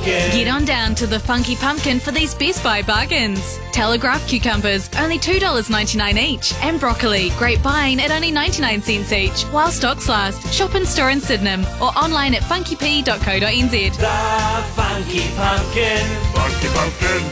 Pumpkin. Get on down to the Funky Pumpkin for these Best Buy bargains. Telegraph cucumbers, only $2.99 each. And broccoli, great buying at only 99 cents each. While stocks last, shop in store in Sydenham or online at funkyp.co.nz. The Funky Pumpkin. Funky Pumpkin.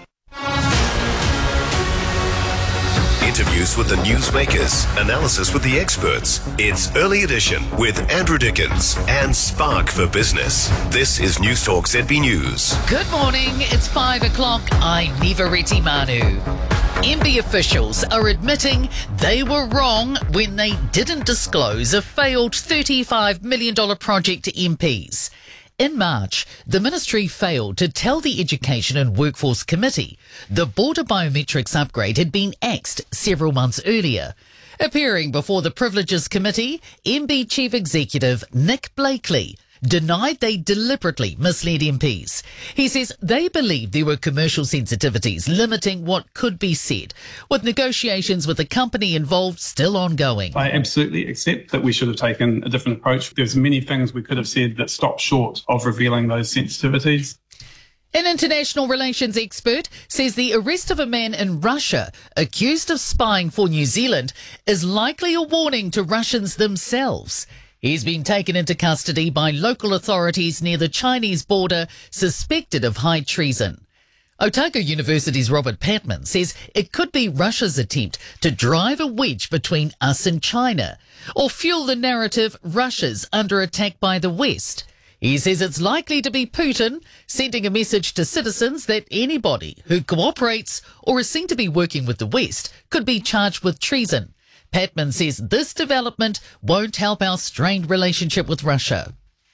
Interviews with the newsmakers, analysis with the experts. It's Early Edition with Andrew Dickens and Spark for Business. This is News Talk ZB News. Good morning, it's 5 o'clock. I'm Nivareti Manu. MB officials are admitting they were wrong when they didn't disclose a failed $35 million project to MPs. In March, the ministry failed to tell the Education and Workforce Committee the border biometrics upgrade had been axed several months earlier. Appearing before the Privileges Committee, MB Chief Executive Nick Blakely denied they deliberately misled MPs. He says they believed there were commercial sensitivities limiting what could be said, with negotiations with the company involved still ongoing. I absolutely accept that we should have taken a different approach. There's many things we could have said that stopped short of revealing those sensitivities. An international relations expert says the arrest of a man in Russia accused of spying for New Zealand is likely a warning to Russians themselves. He's been taken into custody by local authorities near the Chinese border, suspected of high treason. Otago University's Robert Patman says it could be Russia's attempt to drive a wedge between us and China, or fuel the narrative Russia's under attack by the West. He says it's likely to be Putin sending a message to citizens that anybody who cooperates or is seen to be working with the West could be charged with treason. Patman says this development won't help our strained relationship with Russia.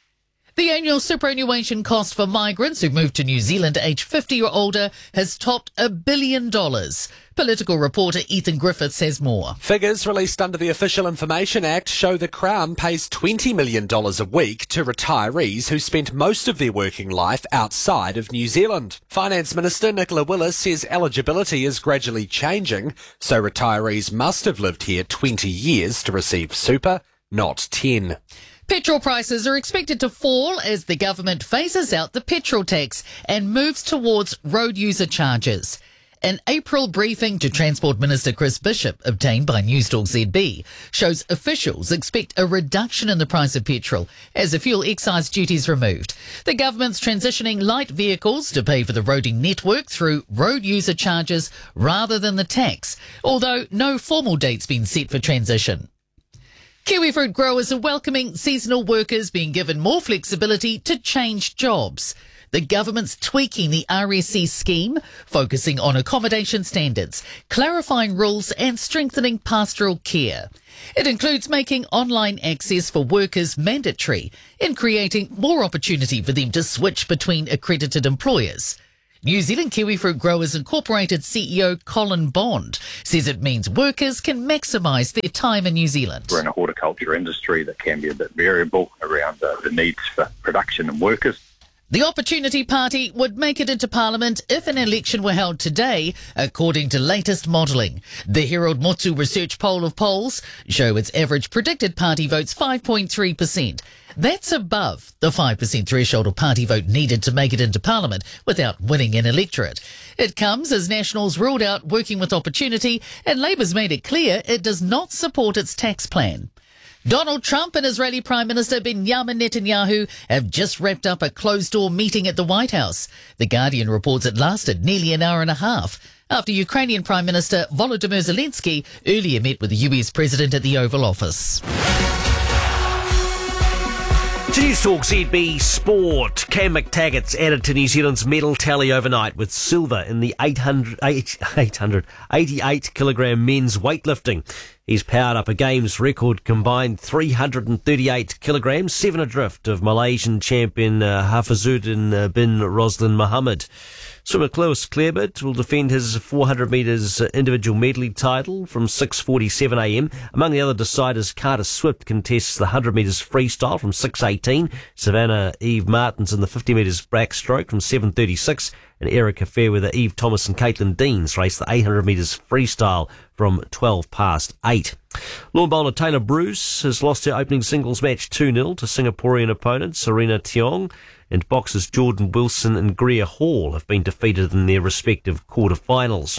The annual superannuation cost for migrants who move to New Zealand aged 50 or older has topped $1 billion. Political reporter Ethan Griffiths has more. Figures released under the Official Information Act show the Crown pays $20 million a week to retirees who spent most of their working life outside of New Zealand. Finance Minister Nicola Willis says eligibility is gradually changing, so retirees must have lived here 20 years to receive super, not 10. Petrol prices are expected to fall as the government phases out the petrol tax and moves towards road user charges. An April briefing to Transport Minister Chris Bishop, obtained by Newstalk ZB, shows officials expect a reduction in the price of petrol as the fuel excise duty is removed. The government's transitioning light vehicles to pay for the roading network through road user charges rather than the tax, although no formal date's been set for transition. Kiwifruit growers are welcoming seasonal workers being given more flexibility to change jobs. The government's tweaking the RSC scheme, focusing on accommodation standards, clarifying rules and strengthening pastoral care. It includes making online access for workers mandatory and creating more opportunity for them to switch between accredited employers. New Zealand Kiwifruit Growers Incorporated CEO Colin Bond says it means workers can maximise their time in New Zealand. We're in a horticulture industry that can be a bit variable around the needs for production and workers. The Opportunity Party would make it into Parliament if an election were held today, according to latest modelling. The Herald Motsu research poll of polls show its average predicted party votes 5.3%. That's above the 5% threshold of party vote needed to make it into Parliament without winning an electorate. It comes as Nationals ruled out working with Opportunity, and Labour's made it clear it does not support its tax plan. Donald Trump and Israeli Prime Minister Benjamin Netanyahu have just wrapped up a closed-door meeting at the White House. The Guardian reports it lasted nearly an hour and a half after Ukrainian Prime Minister Volodymyr Zelensky earlier met with the US President at the Oval Office. To News Talk ZB Sport, Cam McTaggart's added to New Zealand's medal tally overnight with silver in the 88-kilogram men's weightlifting. He's powered up a games record combined 338 kilograms, 7 adrift of Malaysian champion Hafizuddin bin Roslan Mohammed. Swimmer Lewis Clareburt will defend his 400 metres individual medley title from 6:47am. Among the other deciders, Carter Swift contests the 100 metres freestyle from 6:18. Savannah Eve Martins in the 50 metres backstroke from 7:36. and Erica Fairweather, Eve Thomas and Caitlin Deans raced the 800 metres freestyle from 12 past 8. Lawn bowler Taylor Bruce has lost her opening singles match 2-0 to Singaporean opponent Serena Tiong, and boxers Jordan Wilson and Greer Hall have been defeated in their respective quarter-finals.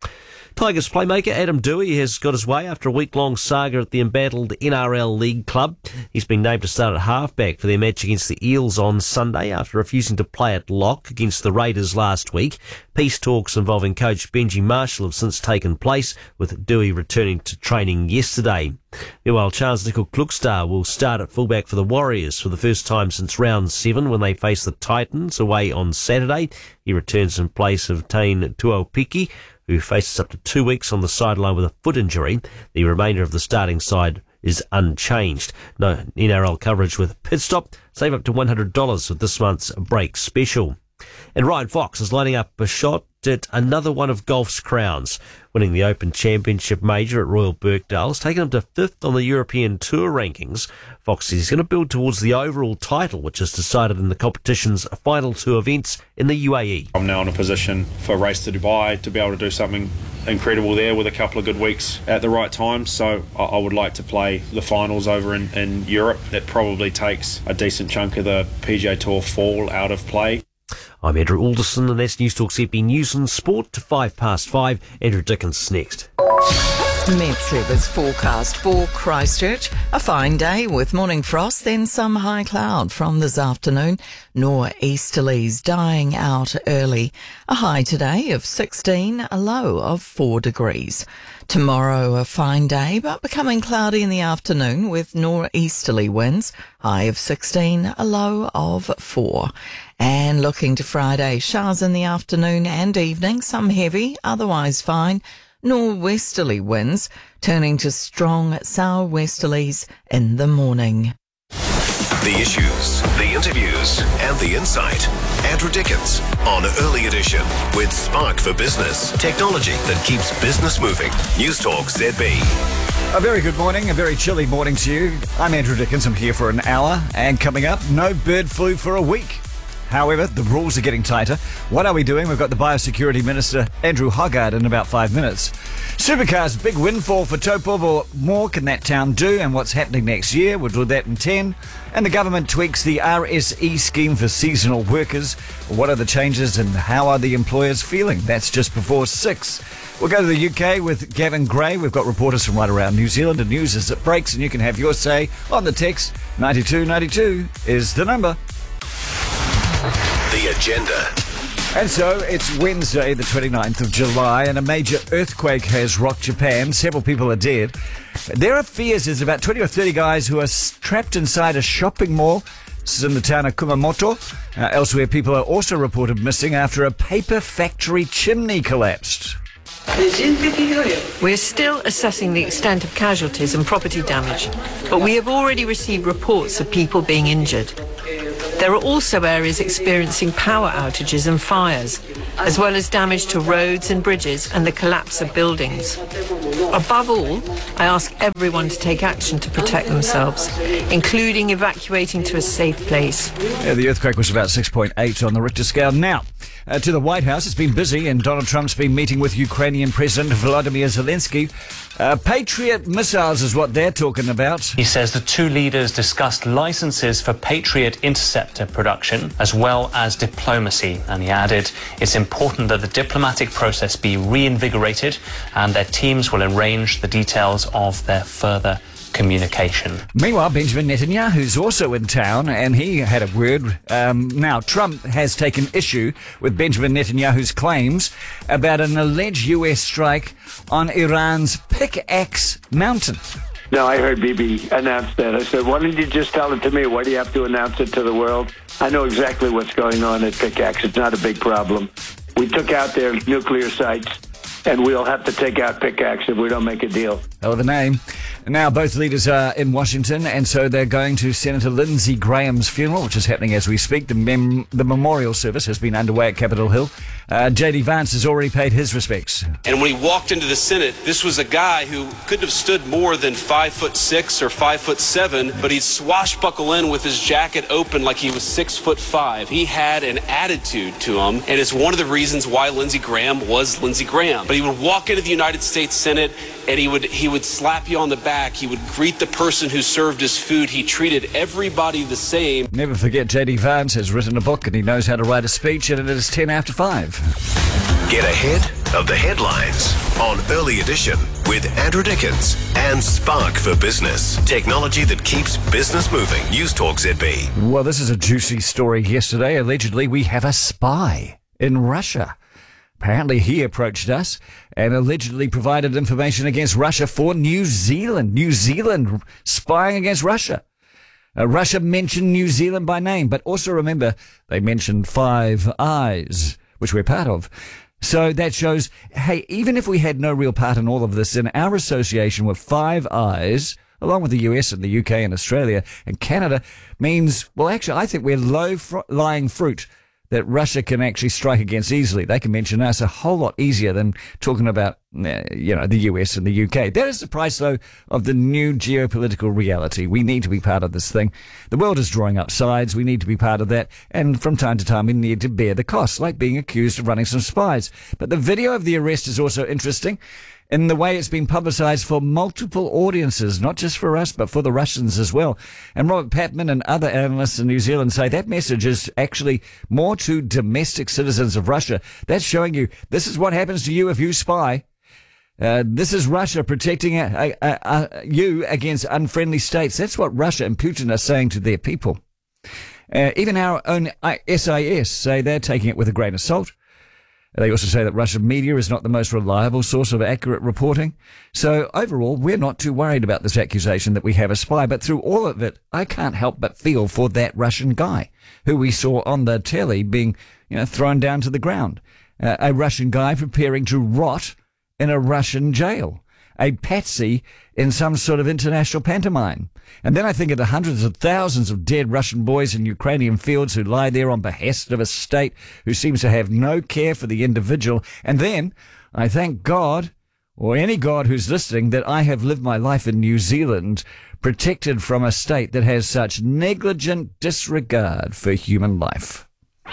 Tigers playmaker Adam Dewey has got his way after a week-long saga at the embattled NRL League club. He's been named to start at halfback for their match against the Eels on Sunday after refusing to play at lock against the Raiders last week. Peace talks involving coach Benji Marshall have since taken place, with Dewey returning to training yesterday. Meanwhile, Charles Nicol-Klugstad will start at fullback for the Warriors for the first time since round 7 when they face the Titans away on Saturday. He returns in place of Tane Tuaupiki, who faces up to 2 weeks on the sideline with a foot injury. The remainder of the starting side is unchanged. No NRL coverage with Pit Stop. Save up to $100 with this month's break special. And Ryan Fox is lining up a shot at another one of golf's crowns. Winning the Open Championship Major at Royal Birkdale has taken him to 5th on the European Tour rankings. Fox says he's going to build towards the overall title, which is decided in the competition's final 2 events in the UAE. I'm now in a position for Race to Dubai to be able to do something incredible there with a couple of good weeks at the right time. So I would like to play the finals over in Europe. That probably takes a decent chunk of the PGA Tour fall out of play. I'm Andrew Alderson, and that's News Talk ZB News and Sport to 5 past 5. Andrew Dickens next. Met Service forecast for Christchurch. A fine day with morning frost, then some high cloud from this afternoon. Nor'easterlies dying out early. A high today of 16, a low of 4 degrees. Tomorrow a fine day, but becoming cloudy in the afternoon with nor'easterly winds. High of 16, a low of 4. And looking to Friday, showers in the afternoon and evening, some heavy, otherwise fine. Nor'westerly winds turning to strong sou'westerlies in the morning. The issues, the interviews, and the insight. Andrew Dickens on Early Edition with Spark for Business. Technology that keeps business moving. News Talk ZB. A very good morning, a very chilly morning to you. I'm Andrew Dickens. I'm here for an hour. And coming up, no bird flu for a week. However, the rules are getting tighter. What are we doing? We've got the Biosecurity Minister, Andrew Hoggard, in about 5 minutes. Supercars, big windfall for Taupo. More can that town do, and what's happening next year? We'll do that in 10. And the government tweaks the RSE scheme for seasonal workers. What are the changes and how are the employers feeling? That's just before 6. We'll go to the UK with Gavin Gray. We've got reporters from right around New Zealand and news as it breaks, and you can have your say on the text. 9292 is the number. The agenda. And so it's Wednesday, the 29th of July, and a major earthquake has rocked Japan. Several people are dead. There are fears there's about 20 or 30 guys who are trapped inside a shopping mall. This is in the town of Kumamoto. Elsewhere, people are also reported missing after a paper factory chimney collapsed. We're still assessing the extent of casualties and property damage, but we have already received reports of people being injured. There are also areas experiencing power outages and fires, as well as damage to roads and bridges and the collapse of buildings. Above all, I ask everyone to take action to protect themselves, including evacuating to a safe place. Yeah, the earthquake was about 6.8 on the Richter scale. Now, to the White House, it's been busy, and Donald Trump's been meeting with Ukrainian President Volodymyr Zelensky. Patriot missiles is what they're talking about. He says the two leaders discussed licenses for Patriot interceptor production as well as diplomacy. And he added, it's important that the diplomatic process be reinvigorated and their teams will arrange the details of their further communication. Meanwhile, Benjamin Netanyahu's also in town, and he had a word. Now, Trump has taken issue with Benjamin Netanyahu's claims about an alleged U.S. strike on Iran's Pickaxe Mountain. No, I heard Bibi announce that. I said, why didn't you just tell it to me? Why do you have to announce it to the world? I know exactly what's going on at Pickaxe. It's not a big problem. We took out their nuclear sites, and we'll have to take out Pickaxe if we don't make a deal. Hell of a name. Now, both leaders are in Washington, and so they're going to Senator Lindsey Graham's funeral, which is happening as we speak. The memorial service has been underway at Capitol Hill. J.D. Vance has already paid his respects. And when he walked into the Senate, this was a guy who couldn't have stood more than 5'6" or 5'7", but he'd swashbuckle in with his jacket open like he was 6'5". He had an attitude to him, and it's one of the reasons why Lindsey Graham was Lindsey Graham. But he would walk into the United States Senate, and he would slap you on the back. He would greet the person who served his food. He treated everybody the same. Never forget, J.D. Vance has written a book and he knows how to write a speech, and it is 10 after 5. Get ahead of the headlines on Early Edition with Andrew Dickens and Spark for Business. Technology that keeps business moving. News Talk ZB. Well, this is a juicy story yesterday. Allegedly, we have a spy in Russia. Apparently, he approached us and allegedly provided information against Russia for New Zealand. New Zealand spying against Russia. Russia mentioned New Zealand by name, but also remember, they mentioned Five Eyes, which we're part of. So that shows, hey, even if we had no real part in all of this, in our association with Five Eyes, along with the US and the UK and Australia and Canada, means, well, actually, I think we're low-lying fruit that Russia can actually strike against easily. They can mention us a whole lot easier than talking about, the US and the UK. That is the price, though, of the new geopolitical reality. We need to be part of this thing. The world is drawing up sides. We need to be part of that. And from time to time, we need to bear the costs, like being accused of running some spies. But the video of the arrest is also interesting in the way it's been publicized for multiple audiences, not just for us, but for the Russians as well. And Robert Patman and other analysts in New Zealand say that message is actually more to domestic citizens of Russia. That's showing you this is what happens to you if you spy. This is Russia protecting you against unfriendly states. That's what Russia and Putin are saying to their people. Even our own SIS say they're taking it with a grain of salt. They also say that Russian media is not the most reliable source of accurate reporting. So overall, we're not too worried about this accusation that we have a spy. But through all of it, I can't help but feel for that Russian guy who we saw on the telly being, thrown down to the ground. A Russian guy preparing to rot in a Russian jail. A patsy in some sort of international pantomime. And then I think of the hundreds of thousands of dead Russian boys in Ukrainian fields who lie there on behest of a state who seems to have no care for the individual. And then I thank God, or any God who's listening, that I have lived my life in New Zealand, protected from a state that has such negligent disregard for human life.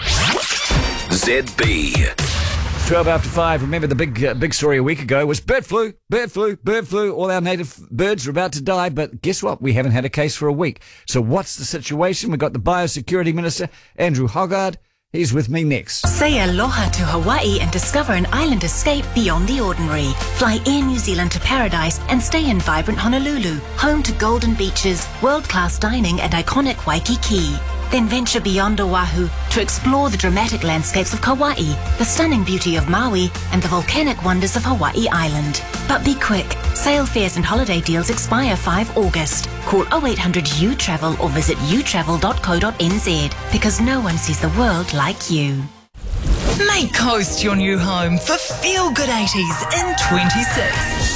ZB. 12 after 5. Remember the big story a week ago was bird flu. All our native birds are about to die, but guess what? We haven't had a case for a week. So what's the situation? We've got the Biosecurity Minister, Andrew Hoggard. He's with me next. Say aloha to Hawaii and discover an island escape beyond the ordinary. Fly Air New Zealand to paradise and stay in vibrant Honolulu, home to golden beaches, world-class dining and iconic Waikiki. Then venture beyond Oahu to explore the dramatic landscapes of Kauai, the stunning beauty of Maui, and the volcanic wonders of Hawaii Island. But be quick. Sail fares and holiday deals expire 5 August. Call 0800 U-Travel or visit utravel.co.nz because no one sees the world like you. Make Coast your new home for Feel Good 80s in 26.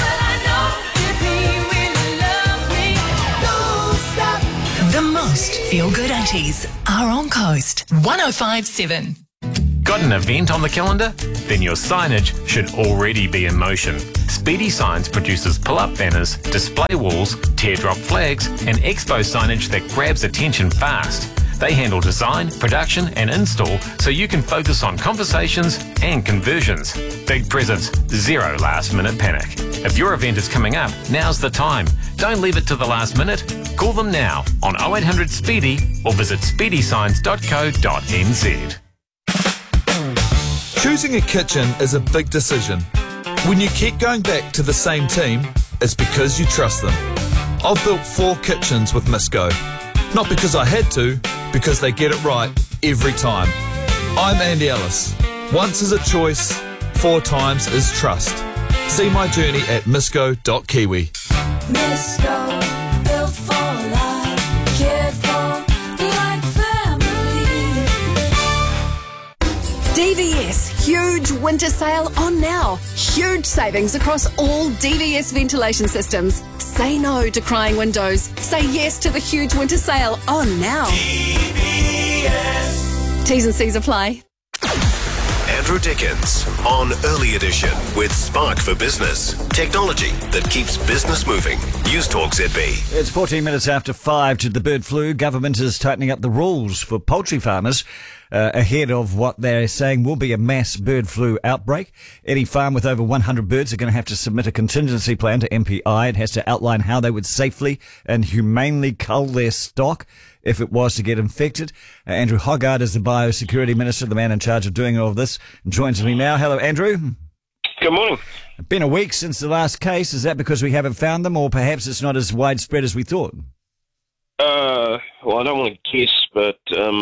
The most feel-good 80s are on Coast 105.7. Got an event on the calendar? Then your signage should already be in motion. Speedy Signs produces pull-up banners, display walls, teardrop flags, and expo signage that grabs attention fast. They handle design, production, and install so you can focus on conversations and conversions. Big presents, zero last-minute panic. If your event is coming up, now's the time. Don't leave it to the last minute. Call them now on 0800 Speedy or visit speedysigns.co.nz. Choosing a kitchen is a big decision. When you keep going back to the same team, it's because you trust them. I've built 4 kitchens with Misco. Not because I had to, because they get it right every time. I'm Andy Ellis. Once is a choice, 4 times is trust. See my journey at misco.kiwi. Misco, built for life, cared for like family. DVS huge winter sale on now. Huge savings across all DVS ventilation systems. Say no to crying windows. Say yes to the huge winter sale on now. DVS. T's and C's apply. Andrew Andrew Dickens on Early Edition with Spark for Business. Technology that keeps business moving. News Talk ZB. It's 14 minutes after 5 to the bird flu. Government is tightening up the rules for poultry farmers ahead of what they're saying will be a mass bird flu outbreak. Any farm with over 100 birds are going to have to submit a contingency plan to MPI. It has to outline how they would safely and humanely cull their stock if it was to get infected. Andrew Hoggard is the Biosecurity Minister, the man in charge of doing all of this, and joins me now. Hello, Andrew. Good morning. It's been a week since the last case. Is that because we haven't found them, or perhaps it's not as widespread as we thought? Well, I don't want to guess, but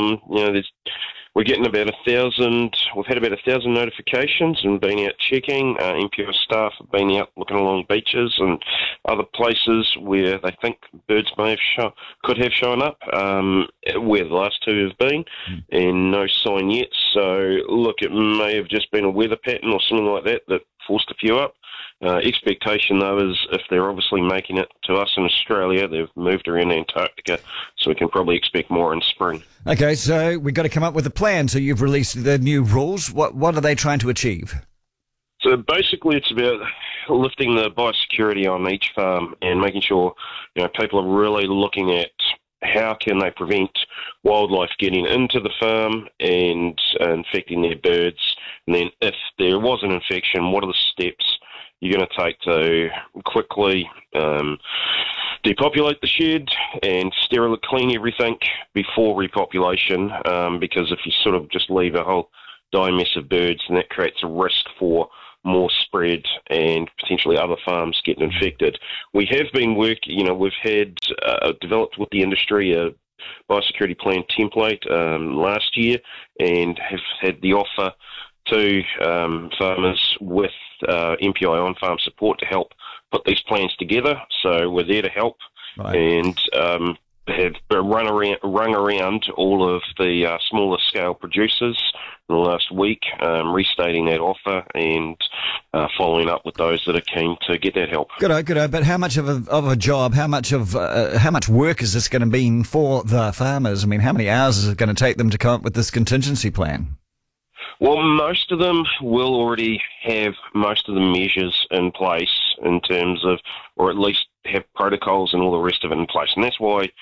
we're getting about 1,000. We've had about 1,000 notifications and been out checking. MPI staff have been out looking along beaches and other places where they think birds could have shown up, where the last two have been, and no sign yet. So, look, it may have just been a weather pattern or something like that forced a few up. Expectation, though, is if they're obviously making it to us in Australia, they've moved around Antarctica, so we can probably expect more in spring. Okay, so we've got to come up with a plan. So you've released the new rules. What are they trying to achieve? So basically it's about lifting the biosecurity on each farm and making sure people are really looking at how can they prevent wildlife getting into the farm and infecting their birds. And then if there was an infection, what are the steps you're going to take to quickly depopulate the shed and clean everything before repopulation, because if you sort of just leave a whole dying mess of birds, then that creates a risk for more spread and potentially other farms getting infected. We have been we've had developed with the industry a biosecurity plan template last year and have had the offer to farmers with MPI on-farm support to help put these plans together. So we're there to help and have rung around all of the smaller scale producers in the last week, restating that offer and following up with those that are keen to get that help. Good. But how much of a job, how much work is this going to mean for the farmers? I mean, how many hours is it going to take them to come up with this contingency plan? Well, most of them will already have most of the measures in place in terms of, or at least have protocols and all the rest of it in place. And that's why,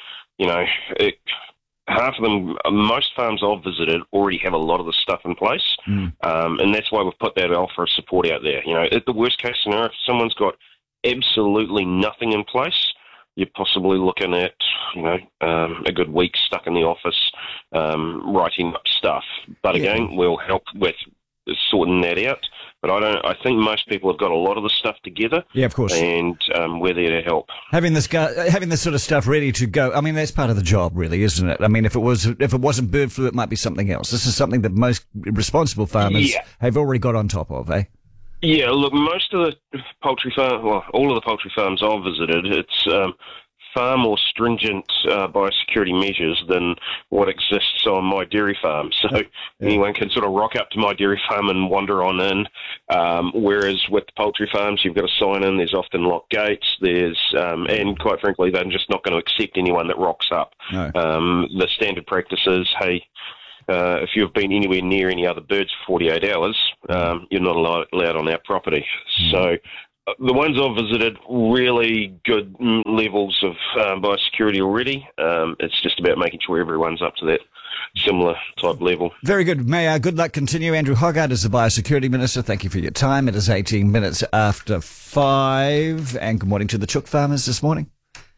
half of them, most farms I've visited already have a lot of the stuff in place. And that's why we've put that offer of support out there. At the worst case scenario, if someone's got absolutely nothing in place, you're possibly looking at, a good week stuck in the office writing up stuff. But again, we'll help with sorting that out. But I think most people have got a lot of the stuff together. Yeah, of course. And we're there to help. Having this sort of stuff ready to go, I mean, that's part of the job, really, isn't it? I mean, if it wasn't bird flu, it might be something else. This is something that most responsible farmers have already got on top of, eh? Yeah, look, most of the poultry all of the poultry farms I've visited, it's far more stringent biosecurity measures than what exists on my dairy farm. So anyone can sort of rock up to my dairy farm and wander on in, whereas with the poultry farms, you've got to sign in. There's often locked gates. And quite frankly, they're just not going to accept anyone that rocks up. No. The standard practice is, hey, if you've been anywhere near any other birds for 48 hours, you're not allowed on our property. So the ones I've visited, really good levels of biosecurity already. It's just about making sure everyone's up to that similar type level. Very good. May our good luck continue. Andrew Hoggard is the Biosecurity Minister. Thank you for your time. It is 18 minutes after 5. And good morning to the chook farmers this morning.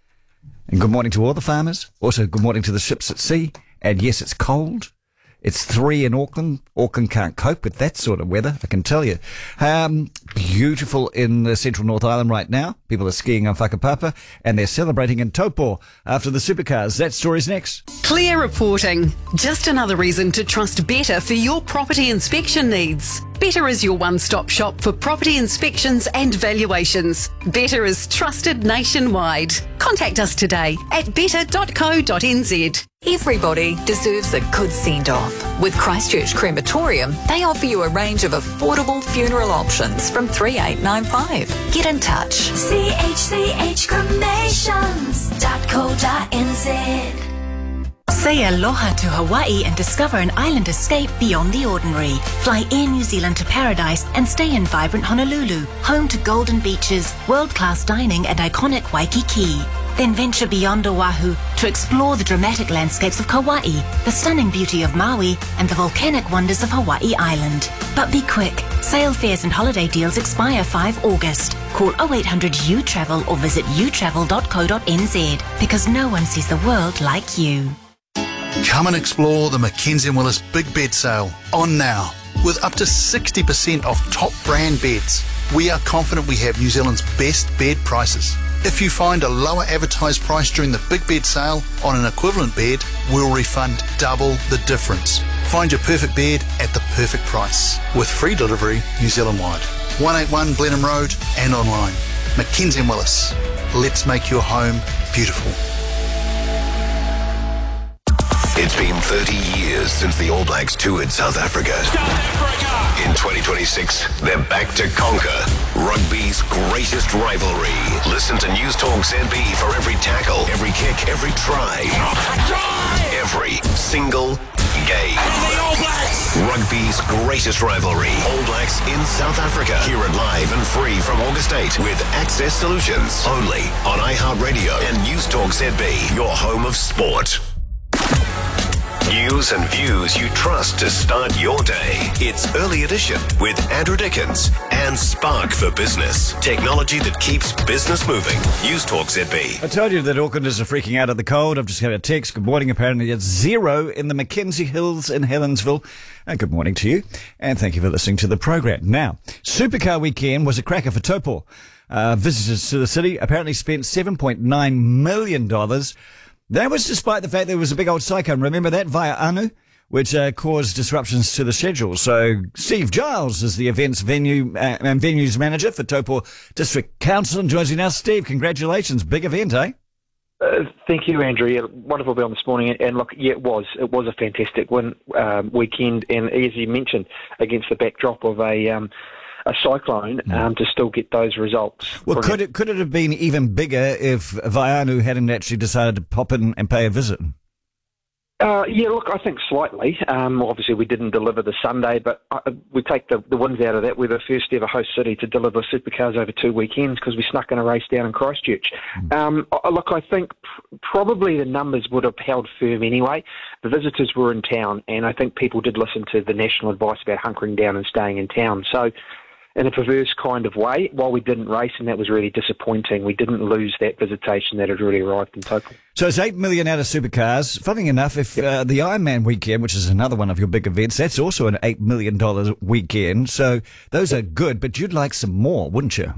And good morning to all the farmers. Also, good morning to the ships at sea. And yes, it's cold. It's 3 in Auckland. Auckland can't cope with that sort of weather, I can tell you. Beautiful in the central North Island right now. People are skiing on Whakapapa and they're celebrating in Taupo after the supercars. That story's next. Clear reporting. Just another reason to trust Better for your property inspection needs. Better is your one-stop shop for property inspections and valuations. Better is trusted nationwide. Contact us today at better.co.nz. Everybody deserves a good send-off. With Christchurch Crematorium, they offer you a range of affordable funeral options from 3895. Get in touch. chchcremations.co.nz. Say aloha to Hawaii and discover an island escape beyond the ordinary. Fly Air New Zealand to Paradise and stay in vibrant Honolulu, home to golden beaches, world-class dining and iconic Waikiki. Then venture beyond Oahu to explore the dramatic landscapes of Kauai, the stunning beauty of Maui and the volcanic wonders of Hawaii Island. But be quick, sail fares and holiday deals expire 5 August. Call 0800 U-Travel or visit utravel.co.nz because no one sees the world like you. Come and explore the Mackenzie & Willis Big Bed Sale on now. With up to 60% off top brand beds, we are confident we have New Zealand's best bed prices. If you find a lower advertised price during the Big Bed Sale on an equivalent bed, we'll refund double the difference. Find your perfect bed at the perfect price with free delivery New Zealand-wide. 181 Blenheim Road and online. Mackenzie & Willis. Let's make your home beautiful. It's been 30 years since the All Blacks toured South Africa. In 2026, they're back to conquer rugby's greatest rivalry. Listen to News Talk ZB for every tackle, every kick, every try, every single game. Rugby's greatest rivalry. All Blacks in South Africa. Hear it live and free from August 8 with Access Solutions. Only on iHeartRadio and News Talk ZB, your home of sport. News and views you trust to start your day. It's Early Edition with Andrew Dickens and Spark for Business. Technology that keeps business moving. News Talk ZB. I told you that Aucklanders are freaking out at the cold. I've just had a text. Good morning. Apparently it's 0 in the Mackenzie Hills in Helensville. Good morning to you. And thank you for listening to the program. Now, Supercar Weekend was a cracker for Taupo. Visitors to the city apparently spent $7.9 million. That was despite the fact there was a big old cyclone. Remember that? Vaianu, which caused disruptions to the schedule. So Steve Giles is the events venue and venues manager for Taupo District Council and joins you now. Steve, congratulations. Big event, eh? Thank you, Andrew. Yeah, wonderful to be on this morning. And look, yeah, it was a fantastic weekend. And as you mentioned, against the backdrop of a cyclone, to still get those results. Well, could it have been even bigger if Vaianu hadn't actually decided to pop in and pay a visit? Yeah, look, I think slightly. Obviously, we didn't deliver the Sunday, but we take the wins out of that. We're the first ever host city to deliver supercars over 2 weekends because we snuck in a race down in Christchurch. Look, I think probably the numbers would have held firm anyway. The visitors were in town, and I think people did listen to the national advice about hunkering down and staying in town. So, in a perverse kind of way, while we didn't race, and that was really disappointing, we didn't lose that visitation that had really arrived in Taupo. So it's $8 million out of supercars. Funny enough, if the Ironman weekend, which is another one of your big events, that's also an $8 million weekend. So those are good, but you'd like some more, wouldn't you?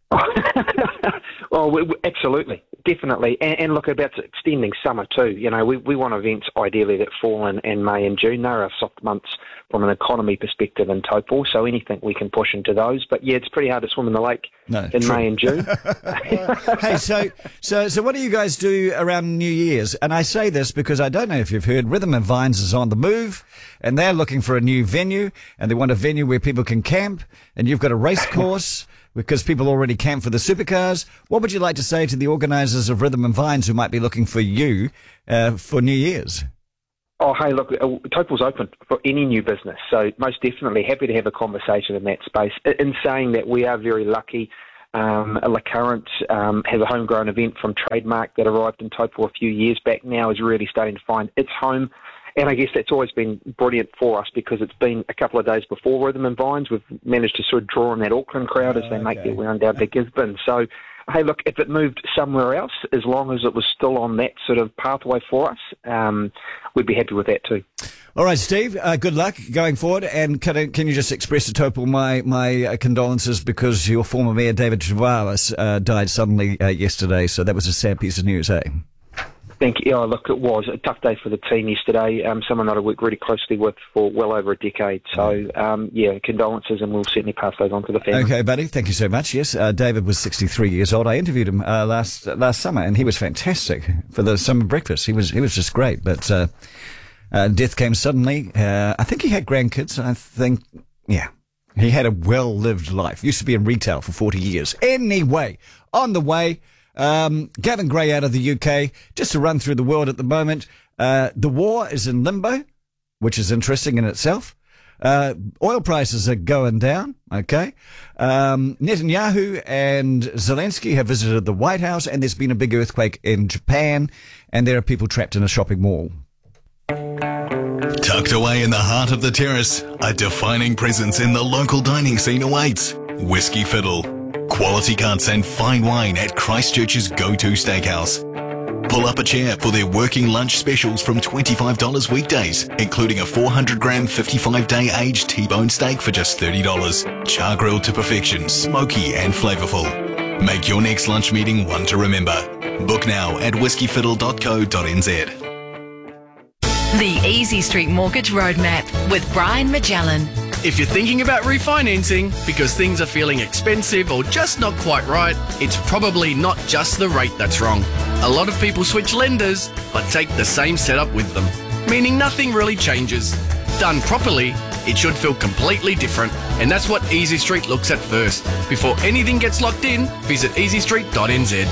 Well, absolutely, definitely. And look, about extending summer too. You know, we want events ideally that fall in May and June. They're our soft months from an economy perspective in Taupo, so anything we can push into those. But yeah, it's pretty hard to swim in the lake in May and June. Hey, so what do you guys do around New Year's? And I say this because I don't know if you've heard, Rhythm and Vines is on the move, and they're looking for a new venue, and they want a venue where people can camp, and you've got a race course because people already camp for the supercars. What would you like to say to the organisers of Rhythm and Vines who might be looking for you for New Year's? Oh, hey, look, Taupo's open for any new business, so most definitely happy to have a conversation in that space. In saying that, we are very lucky. La Current has a homegrown event from Trademark that arrived in Taupo a few years back now, is really starting to find its home. And I guess that's always been brilliant for us because it's been a couple of days before Rhythm and Vines. We've managed to sort of draw on that Auckland crowd as they make their way on down to Gisborne. So, hey, look, if it moved somewhere else, as long as it was still on that sort of pathway for us, we'd be happy with that too. All right, Steve, good luck going forward. And can you just express to Taupo my condolences because your former mayor, David Travalis, died suddenly yesterday. So that was a sad piece of news, eh? Thank you. Oh, look, it was a tough day for the team yesterday. Someone that I worked really closely with for well over a decade. So, yeah, condolences, and we'll certainly pass those on to the family. Okay, buddy. Thank you so much. Yes, David was 63 years old. I interviewed him last summer, and he was fantastic for the summer breakfast. He was just great. But death came suddenly. I think he had grandkids. He had a well-lived life. Used to be in retail for 40 years. Anyway, on the way. Gavin Gray out of the UK, just to run through the world at the moment. The war is in limbo, which is interesting in itself. Oil prices are going down, okay? Netanyahu and Zelensky have visited the White House, and there's been a big earthquake in Japan, and there are people trapped in a shopping mall. Tucked away in the heart of the terrace, a defining presence in the local dining scene awaits. Whiskey Fiddle. Quality cuts and fine wine at Christchurch's go-to steakhouse. Pull up a chair for their working lunch specials from $25 weekdays, including a 400-gram 55-day aged T-bone steak for just $30. Char grilled to perfection, smoky and flavourful. Make your next lunch meeting one to remember. Book now at whiskyfiddle.co.nz. The Easy Street Mortgage Roadmap with Brian Magellan. If you're thinking about refinancing because things are feeling expensive or just not quite right, it's probably not just the rate that's wrong. A lot of people switch lenders but take the same setup with them, meaning nothing really changes. Done properly, it should feel completely different, and that's what Easy Street looks at first. Before anything gets locked in, visit easystreet.nz.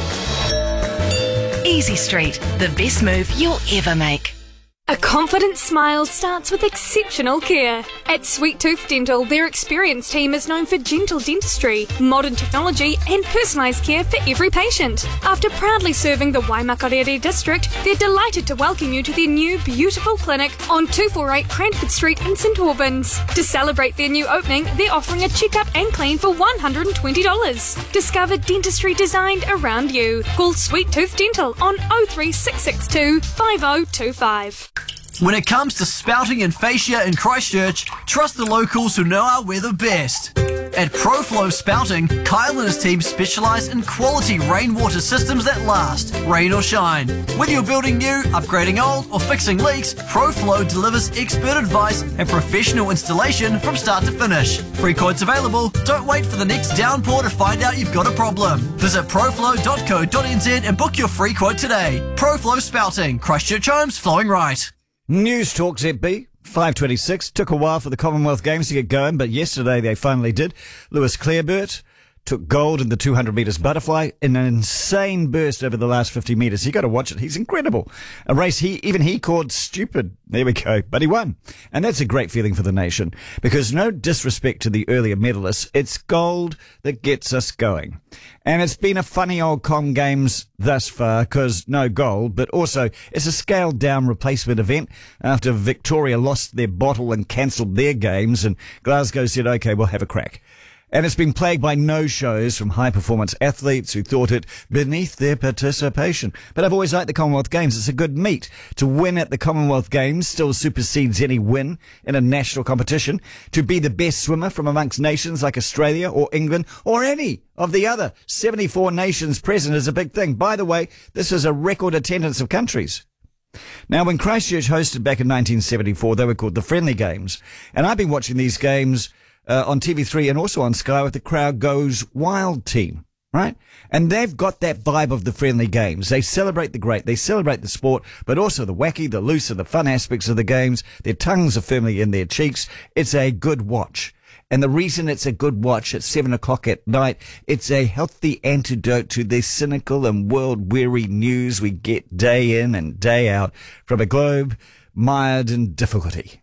Easy Street, the best move you'll ever make. A confident smile starts with exceptional care. At Sweet Tooth Dental, their experienced team is known for gentle dentistry, modern technology and personalised care for every patient. After proudly serving the Waimakarere district, they're delighted to welcome you to their new beautiful clinic on 248 Cranford Street in St Albans. To celebrate their new opening, they're offering a checkup and clean for $120. Discover dentistry designed around you. Call Sweet Tooth Dental on 03662 5025. When it comes to spouting and fascia in Christchurch, trust the locals who know our weather best. At ProFlow Spouting, Kyle and his team specialise in quality rainwater systems that last, rain or shine. Whether you're building new, upgrading old, or fixing leaks, ProFlow delivers expert advice and professional installation from start to finish. Free quotes available. Don't wait for the next downpour to find out you've got a problem. Visit proflow.co.nz and book your free quote today. ProFlow Spouting, Christchurch homes flowing right. News Talk ZB, 5:26. Took a while for the Commonwealth Games to get going, but yesterday they finally did. Lewis Clareburt took gold in the 200 metres butterfly in an insane burst over the last 50 metres. You got to watch it. He's incredible. A race he called stupid. There we go. But he won. And that's a great feeling for the nation, because no disrespect to the earlier medalists, it's gold that gets us going. And it's been a funny old Com Games thus far, because no gold, but also it's a scaled down replacement event after Victoria lost their bottle and cancelled their games, and Glasgow said, okay, we'll have a crack. And it's been plagued by no-shows from high-performance athletes who thought it beneath their participation. But I've always liked the Commonwealth Games. It's a good meet. To win at the Commonwealth Games still supersedes any win in a national competition. To be the best swimmer from amongst nations like Australia or England or any of the other 74 nations present is a big thing. By the way, this is a record attendance of countries. Now, when Christchurch hosted back in 1974, they were called the Friendly Games. And I've been watching these games on TV3 and also on Sky with the Crowd Goes Wild team, right? And they've got that vibe of the Friendly Games. They celebrate the great, they celebrate the sport, but also the wacky, the loose, and the fun aspects of the games. Their tongues are firmly in their cheeks. It's a good watch. And the reason it's a good watch at 7 o'clock at night, it's a healthy antidote to the cynical and world-weary news we get day in and day out from a globe mired in difficulty.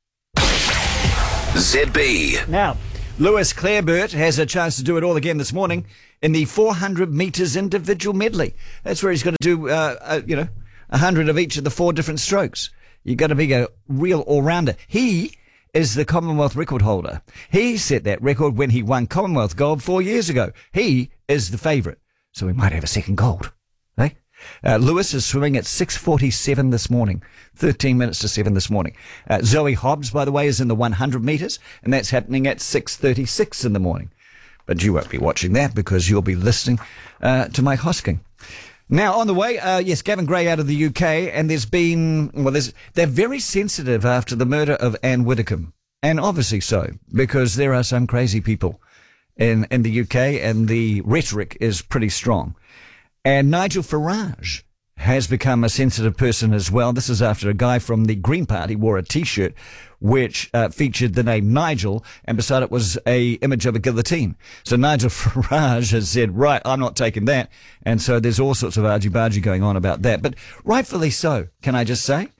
ZB. Now, Lewis Clareburt has a chance to do it all again this morning in the 400 metres individual medley. That's where he's got to do, 100 of each of the 4 different strokes. You've got to be a real all-rounder. He is the Commonwealth record holder. He set that record when he won Commonwealth gold 4 years ago. He is the favourite, so we might have a second gold. Eh? Lewis is swimming at 6:47 this morning, 13 minutes to 7 this morning. Zoe Hobbs, by the way, is in the 100 metres, and that's happening at 6:36 in the morning. But you won't be watching that because you'll be listening to Mike Hosking. Now, on the way, yes, Gavin Gray out of the UK, and they're very sensitive after the murder of Anne Widdecombe, and obviously so, because there are some crazy people in the UK, and the rhetoric is pretty strong. And Nigel Farage has become a sensitive person as well. This is after a guy from the Green Party wore a T-shirt which featured the name Nigel, and beside it was a image of a guillotine. So Nigel Farage has said, right, I'm not taking that. And so there's all sorts of argy-bargy going on about that. But rightfully so, can I just say?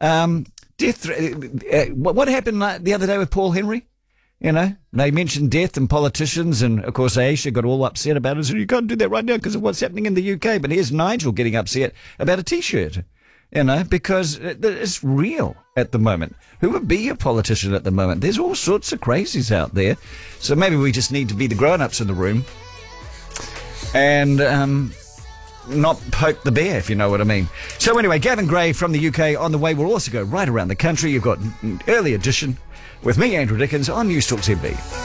What happened the other day with Paul Henry? You know, they mentioned death and politicians, and of course Aisha got all upset about it. So you can't do that right now because of what's happening in the UK. But here's Nigel getting upset about a T-shirt, you know, because it's real at the moment. Who would be a politician at the moment? There's all sorts of crazies out there. So maybe we just need to be the grown-ups in the room and not poke the bear, if you know what I mean. So anyway, Gavin Gray from the UK on the way. We'll also go right around the country. You've got an early edition with me, Andrew Dickens, on News Talk ZB.